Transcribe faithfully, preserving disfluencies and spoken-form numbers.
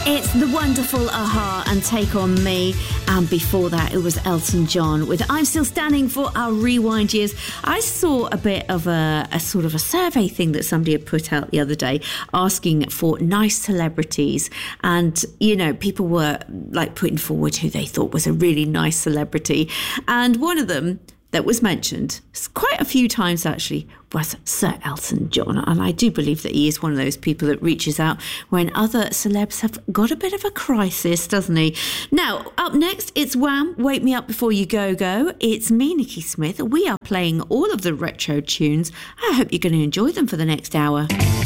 It's the wonderful a-ha and Take On Me. And before that, it was Elton John with I'm Still Standing for Our Rewind Years. I saw a bit of a, a sort of a survey thing that somebody had put out the other day asking for nice celebrities. And, you know, people were like putting forward who they thought was a really nice celebrity. And one of them that was mentioned quite a few times actually was Sir Elton John, and I do believe that he is one of those people that reaches out when other celebs have got a bit of a crisis, doesn't he? Now, up next, it's Wham! Wake Me Up Before You Go Go. It's me, Nikki Smith. We are playing all of the retro tunes. I hope you're going to enjoy them for the next hour.